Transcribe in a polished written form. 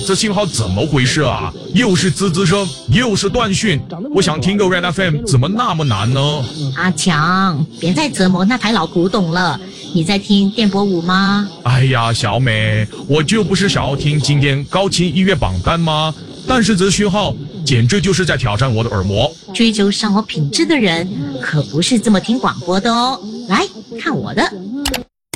这信号怎么回事啊？又是滋滋声，又是断讯，我想听个 Red FM， 怎么那么难呢？ 阿强，别再折磨那台老古董了。你在听电波舞吗？ 哎呀，小美，我就不是想要听今天高清音乐榜单吗？但是这讯号简直就是在挑战我的耳膜。 追求生活品质的人可不是这么听广播的哦。来看我的。